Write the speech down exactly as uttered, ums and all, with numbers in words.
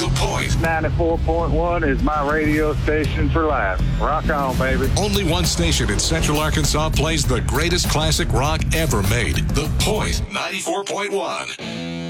The Point. ninety-four point one is my radio station for life. Rock on, baby. Only one station in Central Arkansas plays the greatest classic rock ever made. The Point ninety-four point one.